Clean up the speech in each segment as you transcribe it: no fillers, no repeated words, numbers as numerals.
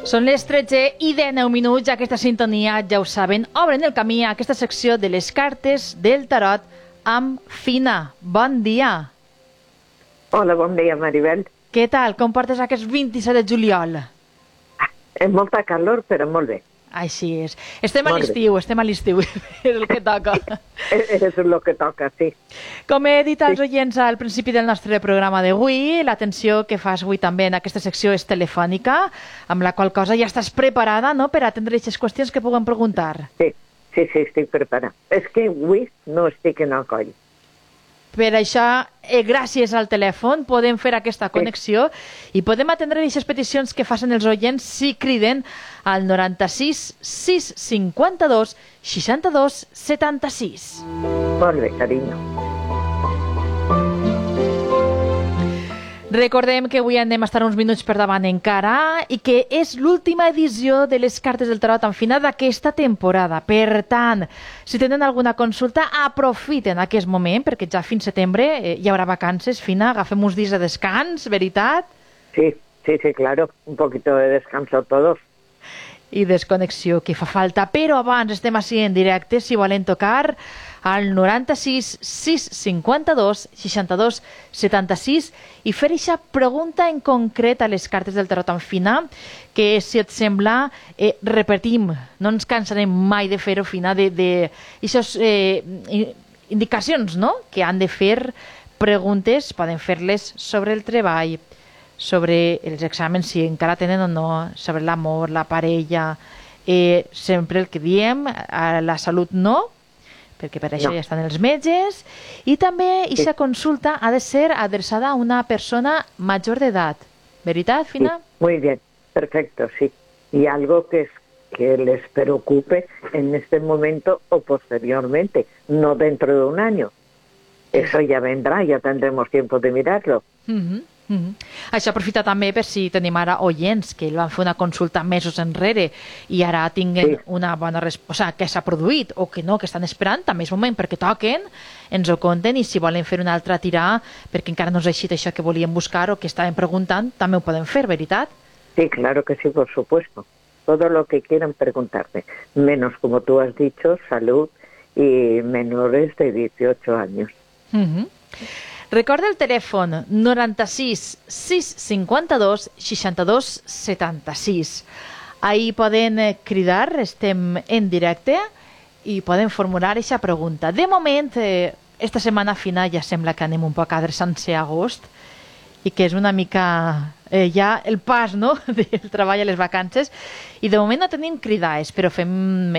Són les 13 i 19 minuts. Aquesta sintonia, ja ho saben, obren el camí a aquesta secció de les cartes del tarot amb Fina. Bon dia. Hola, bon dia, Maribel. Què tal? Com portes aquest 27 de juliol? És molta calor, però molt bé. Així és. Estem a l'estiu, és el que toca. És el que toca, sí. Com he dit als oients al principi del nostre programa d'avui, l'atenció que fas avui també en aquesta secció és telefònica, amb la qual cosa ja estàs preparada, no?, per atendre aquestes qüestions que puguen preguntar. Sí, estic preparada. És que avui no estic en el coll. Per això, gràcies al telèfon, podem fer aquesta connexió i podem atendre aquestes peticions que facin els oients si criden al 96 652 62 76. Molt bé, carinyo. Recordem que avui anem a estar uns minuts per davant encara i que és l'última edició de les cartes del tarot en final d'aquesta temporada. Per tant, si tenen alguna consulta, aprofiten aquest moment, perquè ja fins setembre hi haurà vacances. Fina, agafem uns dies de descans, veritat? Sí, claro, un poquito de descanso todos. I desconnexió que fa falta, però abans estem així en directe, si volen tocar al 96 652 62 76 i fer aquesta pregunta en concret a les cartes del tarot en Fina, que si et sembla repetim, no ens cansarem mai de fer-ho, Fina, d'aixes indicacions, no?, que han de fer preguntes, poden fer-les sobre el treball, sobre els exàmens, si encara tenen o no, sobre l'amor, la parella, sempre el que diem, a la salut no, perquè per això ja estan els metges, i també aquesta consulta ha de ser adreçada a una persona major d'edat. ¿Veritat, Fina? Sí, muy bien, perfecto, sí. Y algo que les preocupe en este momento o posteriormente, no dentro de un año. Eso ya vendrá, ya tendremos tiempo de mirarlo. Això aprofita també per si tenim ara oients que van fer una consulta mesos enrere i ara tinguen una bona resposta, que s'ha produït o que no, que estan esperant, també és moment perquè toquen, ens ho conten, i si volen fer una altra tirada perquè encara no és així això que volien buscar o que estaven preguntant, també ho poden fer, veritat? Sí, claro que sí, por supuesto. Todo lo que quieran preguntarme, menos, como tú has dicho, salud y menores de 18 años. Recorda el telèfon 96 652 62 76. Ahí poden cridar, estem en directe i poden formular aquesta pregunta. De moment, esta setmana final ja sembla que anem un poc adreçant-se a agost i que és una mica ja el pas, no?, del treball a les vacances, i de moment no tenim cridades, però fem,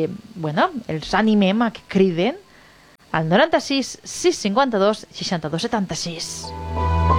els animem a que criden al 96 652 62 76.